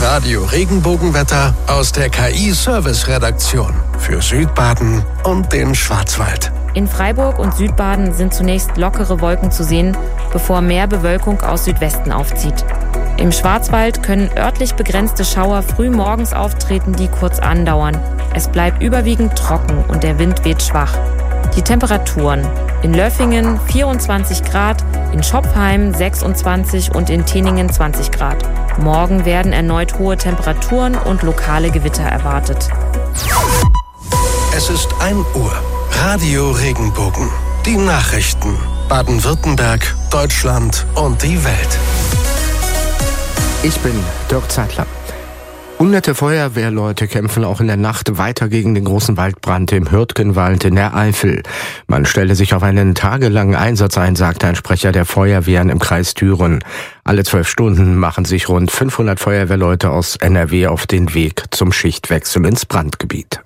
Radio Regenbogenwetter aus der KI-Service-Redaktion für Südbaden und den Schwarzwald. In Freiburg und Südbaden sind zunächst lockere Wolken zu sehen, bevor mehr Bewölkung aus Südwesten aufzieht. Im Schwarzwald können örtlich begrenzte Schauer früh morgens auftreten, die kurz andauern. Es bleibt überwiegend trocken und der Wind weht schwach. Die Temperaturen: in Löffingen 24 Grad, in Schopfheim 26 und in Teningen 20 Grad. Morgen werden erneut hohe Temperaturen und lokale Gewitter erwartet. Es ist 1 Uhr. Radio Regenbogen. Die Nachrichten. Baden-Württemberg, Deutschland und die Welt. Ich bin Dirk Zeitler. Hunderte Feuerwehrleute kämpfen auch in der Nacht weiter gegen den großen Waldbrand im Hürtgenwald in der Eifel. Man stelle sich auf einen tagelangen Einsatz ein, sagte ein Sprecher der Feuerwehren im Kreis Düren. Alle 12 Stunden machen sich rund 500 Feuerwehrleute aus NRW auf den Weg zum Schichtwechsel ins Brandgebiet.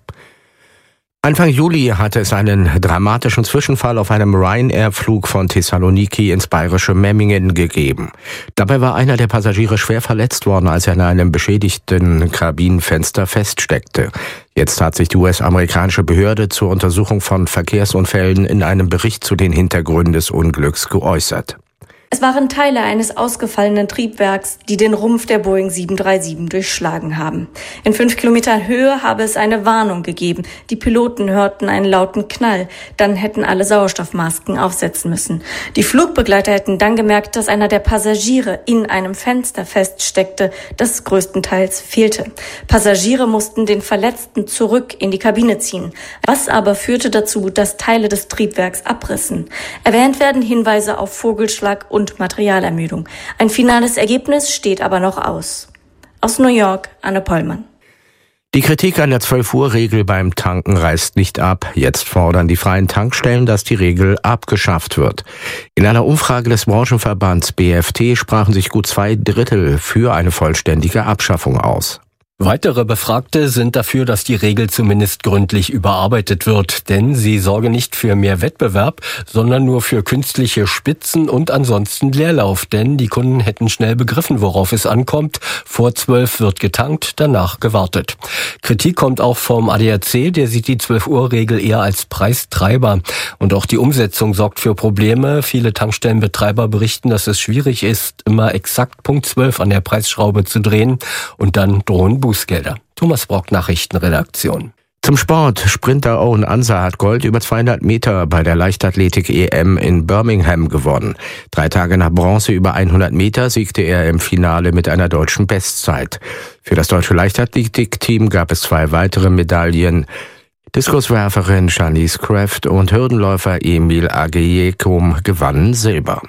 Anfang Juli hatte es einen dramatischen Zwischenfall auf einem Ryanair-Flug von Thessaloniki ins bayerische Memmingen gegeben. Dabei war einer der Passagiere schwer verletzt worden, als er in einem beschädigten Kabinenfenster feststeckte. Jetzt hat sich die US-amerikanische Behörde zur Untersuchung von Verkehrsunfällen in einem Bericht zu den Hintergründen des Unglücks geäußert. Es waren Teile eines ausgefallenen Triebwerks, die den Rumpf der Boeing 737 durchschlagen haben. In 5 Kilometern Höhe habe es eine Warnung gegeben. Die Piloten hörten einen lauten Knall. Dann hätten alle Sauerstoffmasken aufsetzen müssen. Die Flugbegleiter hätten dann gemerkt, dass einer der Passagiere in einem Fenster feststeckte, das größtenteils fehlte. Passagiere mussten den Verletzten zurück in die Kabine ziehen. Was aber führte dazu, dass Teile des Triebwerks abrissen. Erwähnt werden Hinweise auf Vogelschlag und Materialermüdung. Ein finales Ergebnis steht aber noch aus. Aus New York, Anne Pollmann. Die Kritik an der 12-Uhr-Regel beim Tanken reißt nicht ab. Jetzt fordern die freien Tankstellen, dass die Regel abgeschafft wird. In einer Umfrage des Branchenverbands BFT sprachen sich gut 2/3 für eine vollständige Abschaffung aus. Weitere Befragte sind dafür, dass die Regel zumindest gründlich überarbeitet wird, denn sie sorge nicht für mehr Wettbewerb, sondern nur für künstliche Spitzen und ansonsten Leerlauf, denn die Kunden hätten schnell begriffen, worauf es ankommt. Vor 12 wird getankt, danach gewartet. Kritik kommt auch vom ADAC, der sieht die 12-Uhr-Regel eher als Preistreiber. Und auch die Umsetzung sorgt für Probleme. Viele Tankstellenbetreiber berichten, dass es schwierig ist, immer exakt Punkt 12 an der Preisschraube zu drehen und dann drohen Bußgelder. Thomas Brock, Nachrichtenredaktion. Zum Sport. Sprinter Owen Ansa hat Gold über 200 Meter bei der Leichtathletik-EM in Birmingham gewonnen. 3 Tage nach Bronze über 100 Meter siegte er im Finale mit einer deutschen Bestzeit. Für das deutsche Leichtathletik-Team gab es 2 weitere Medaillen. Diskuswerferin Shanice Kraft und Hürdenläufer Emil Ageyekum gewannen Silber.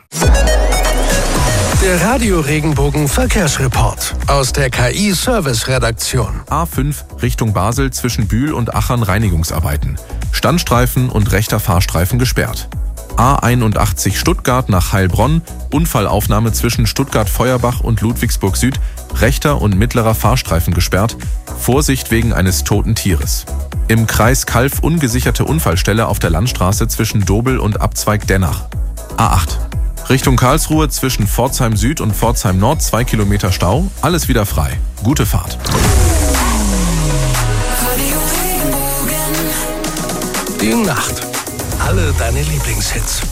Der Radio Regenbogen Verkehrsreport aus der KI-Service-Redaktion. A5 Richtung Basel zwischen Bühl und Achern Reinigungsarbeiten. Standstreifen und rechter Fahrstreifen gesperrt. A81 Stuttgart nach Heilbronn. Unfallaufnahme zwischen Stuttgart-Feuerbach und Ludwigsburg Süd. Rechter und mittlerer Fahrstreifen gesperrt. Vorsicht wegen eines toten Tieres. Im Kreis Calw ungesicherte Unfallstelle auf der Landstraße zwischen Dobel und Abzweig Dennach. A8 Richtung Karlsruhe zwischen Pforzheim Süd und Pforzheim Nord 2 Kilometer Stau, alles wieder frei. Gute Fahrt. Die Nacht. Alle deine Lieblingshits.